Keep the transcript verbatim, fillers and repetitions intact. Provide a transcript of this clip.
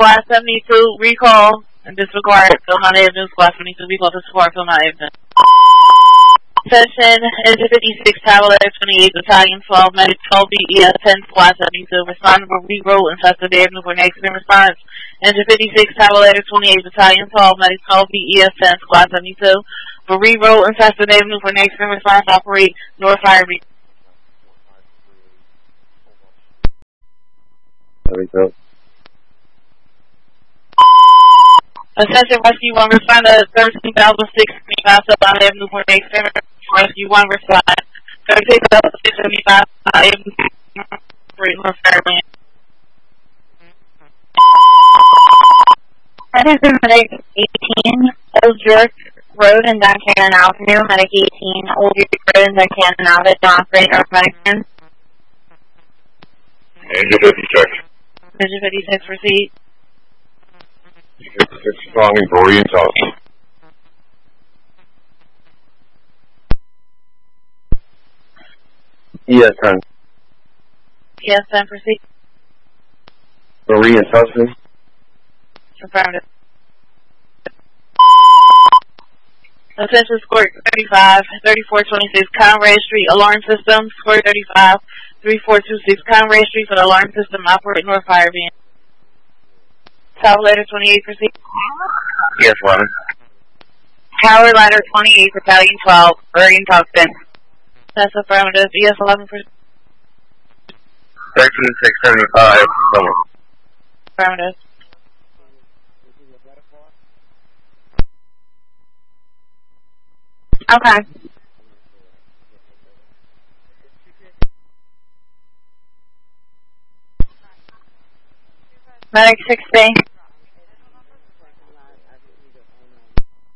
Squad seventy-two, recall and disregard Philmont Avenue. Squad seventy-two, recall, disregard Philmont Avenue. Attention, Engine fifty-six, Tower Letter twenty-eight, Battalion twelve, Medic twelve B E S ten, Squad seventy-two, respond for re-roll and Infested Avenue for next in response. Engine fifty-six, Tower Letter twenty-eight, Battalion twelve, Medic twelve B E S ten, Squad seventy-two, for re-roll and Infested Avenue for next in response, operate North Fire B. There we go. Attention, Rescue one, respond to thirteen thousand six seventy-five Southbound Avenue for next in Rescue one, respond thirteen thousand six seventy-five Avenue for North Fire B. Attention, Medic eighteen, Old York Road and Duncannon Avenue, Medic eighteen, Old York Road and Duncannon Avenue, operate North Medic. Engine fifty-six. Engine fifty-six, proceed. fifty-six, responding for re-intox. E S ten. E S ten, proceed. For re-intoxing. Affirmative. Attention, Squirt thirty-five, thirty-four twenty-six, Conrad Street, alarm system, Squirt thirty-five, thirty-four twenty-six, Conrad Street for the alarm system, operate North Fire B. Tower Ladder twenty-eight, proceed. Yes, eleven. Tower Ladder twenty-eight, Battalion twelve, Orion Tuxton. That's affirmative. E S eleven, proceed. thirteen six seventy-five, Affirmative. Okay. Medic six B.